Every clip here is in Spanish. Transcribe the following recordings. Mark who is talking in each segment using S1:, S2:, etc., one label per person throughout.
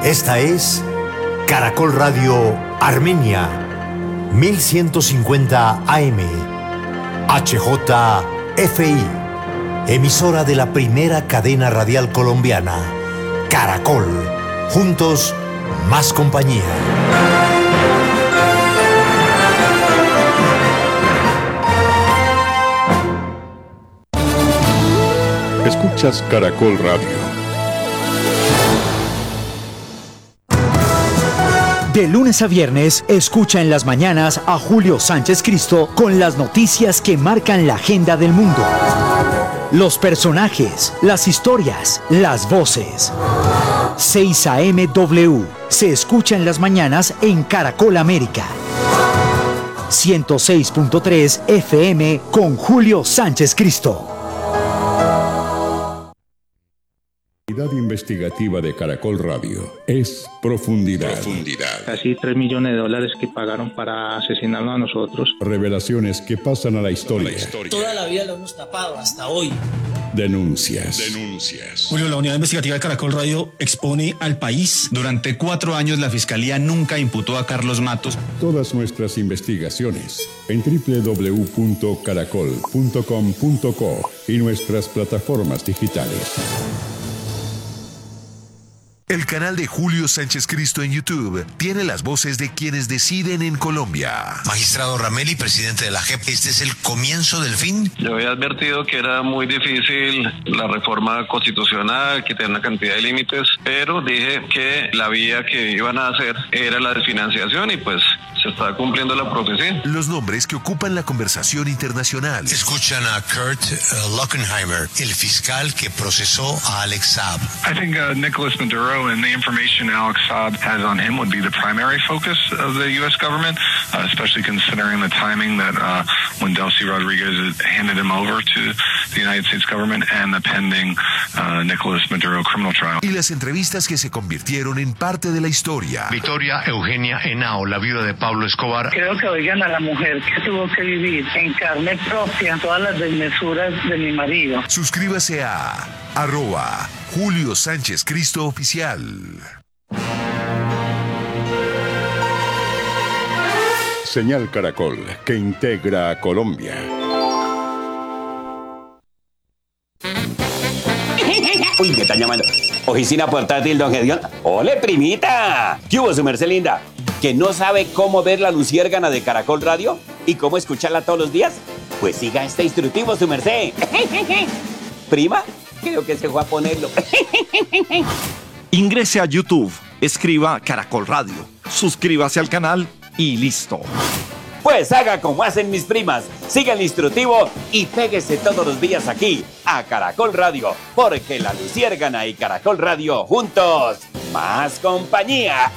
S1: Esta es Caracol Radio Armenia, 1150 AM, HJFI, emisora de la primera cadena radial colombiana, Caracol, juntos, más compañía.
S2: Escuchas Caracol Radio.
S3: De lunes a viernes, escucha en las mañanas a Julio Sánchez Cristo con las noticias que marcan la agenda del mundo. Los personajes, las historias, las voces. 6 AM W se escucha en las mañanas en Caracol América. 106.3 FM con Julio Sánchez Cristo.
S2: La unidad investigativa de Caracol Radio es Profundidad.
S4: Casi $3 millones que pagaron para asesinarnos a nosotros.
S2: Revelaciones que pasan a la historia.
S5: Toda la vida lo hemos tapado hasta hoy.
S2: Denuncias.
S6: Julio, la unidad investigativa de Caracol Radio expone al país.
S7: Durante 4 años la Fiscalía nunca imputó a Carlos Matos.
S2: Todas nuestras investigaciones en www.caracol.com.co y nuestras plataformas digitales.
S8: El canal de Julio Sánchez Cristo en YouTube tiene las voces de quienes deciden en Colombia.
S9: Magistrado Rameli, presidente de la JEP, ¿este es el comienzo del fin?
S10: Yo había advertido que era muy difícil la reforma constitucional, que tenía una cantidad de límites, pero dije que la vía que iban a hacer era la desfinanciación y pues se está cumpliendo la profecía.
S8: Los nombres que ocupan la conversación internacional.
S9: Escuchan a Kurt Lockenheimer, el fiscal que procesó a Alex Saab.
S11: I think Nicolas Maduro and the information Alex Saab has on him would be the primary focus of the U.S. government, especially considering the timing that when Delcy Rodriguez handed him over to the United States government and the pending Nicolas Maduro criminal trial.
S8: Y las entrevistas que se convirtieron en parte de la historia.
S9: Victoria Eugenia Henao, la viuda de Pablo Escobar.
S12: Creo que oigan a la mujer que tuvo que vivir en carne propia todas las desmesuras de mi marido.
S8: Suscríbase a @Julio Sánchez Cristo Oficial.
S2: Señal Caracol, que integra a Colombia.
S13: Uy, me están llamando. Oficina portátil, don Gedeón. ¡Ole, primita! ¿Qué hubo, su merced linda? ¿Que no sabe cómo ver la luciérgana de Caracol Radio? ¿Y cómo escucharla todos los días? Pues siga este instructivo, su merced. ¿Prima? Creo que se fue a ponerlo.
S14: Ingrese a YouTube, escriba Caracol Radio, suscríbase al canal y listo.
S13: Pues haga como hacen mis primas, siga el instructivo y péguese todos los días aquí a Caracol Radio, porque la luciérgana y Caracol Radio juntos, más compañía.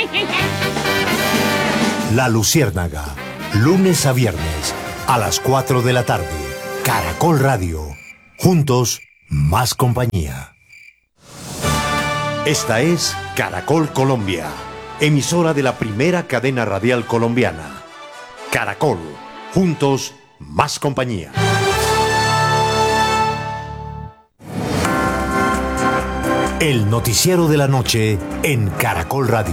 S1: La Luciérnaga, lunes a viernes a las 4 de la tarde. Caracol Radio, juntos, más compañía. Esta es Caracol Colombia, emisora de la primera cadena radial colombiana. Caracol, juntos, más compañía. El noticiero de la noche en Caracol Radio.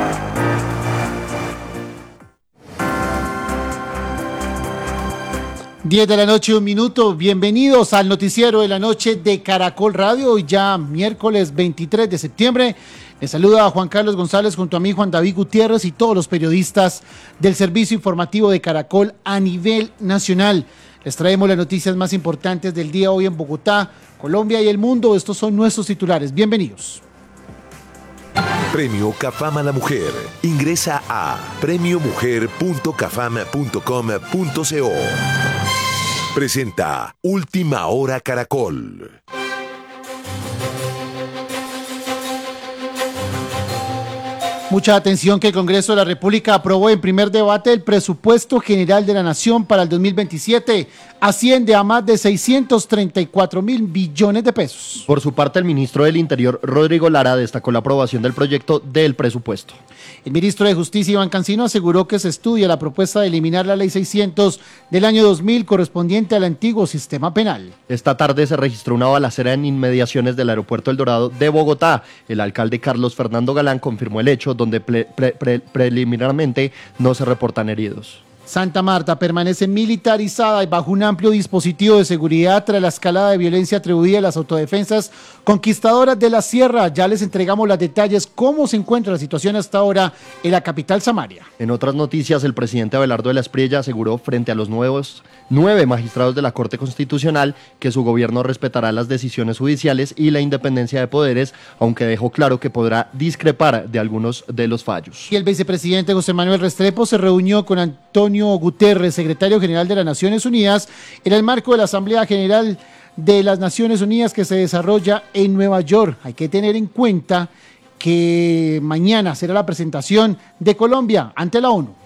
S15: 10 de la noche, 1 minuto. Bienvenidos al noticiero de la noche de Caracol Radio. Hoy ya miércoles 23 de septiembre. Les saluda a Juan Carlos González junto a mí, Juan David Gutiérrez y todos los periodistas del servicio informativo de Caracol a nivel nacional. Les traemos las noticias más importantes del día hoy en Bogotá, Colombia y el mundo. Estos son nuestros titulares. Bienvenidos.
S8: Premio CAFAM a la Mujer. Ingresa a premiomujer.cafam.com.co. Presenta Última Hora Caracol.
S15: Mucha atención que el Congreso de la República aprobó en primer debate el presupuesto general de la Nación para el 2027. asciende a más de 634.000 billones de pesos.
S16: Por su parte, el ministro del Interior, Rodrigo Lara, destacó la aprobación del proyecto del presupuesto.
S15: El ministro de Justicia, Iván Cancino, aseguró que se estudia la propuesta de eliminar la Ley 600 del año 2000 correspondiente al antiguo sistema penal.
S16: Esta tarde se registró una balacera en inmediaciones del aeropuerto El Dorado de Bogotá. El alcalde Carlos Fernando Galán confirmó el hecho, donde preliminarmente no se reportan heridos.
S15: Santa Marta permanece militarizada y bajo un amplio dispositivo de seguridad tras la escalada de violencia atribuida a las autodefensas conquistadoras de la Sierra. Ya les entregamos los detalles cómo se encuentra la situación hasta ahora en la capital Samaria.
S16: En otras noticias, el presidente Abelardo de la Espriella aseguró frente a los 9 magistrados de la Corte Constitucional que su gobierno respetará las decisiones judiciales y la independencia de poderes, aunque dejó claro que podrá discrepar de algunos de los fallos.
S15: Y el vicepresidente José Manuel Restrepo se reunió con Antonio Guterres, secretario general de las Naciones Unidas, en el marco de la Asamblea General de las Naciones Unidas que se desarrolla en Nueva York. Hay que tener en cuenta que mañana será la presentación de Colombia ante la ONU.